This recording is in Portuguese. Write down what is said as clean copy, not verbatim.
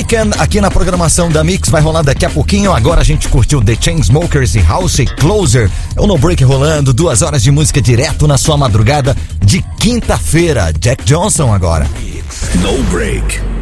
Weeknd aqui na programação da Mix, vai rolar daqui a pouquinho. Agora a gente curtiu The Chainsmokers e House Closer. É o No Break rolando, 2 horas de música direto na sua madrugada de quinta-feira. Jack Johnson agora. No Break.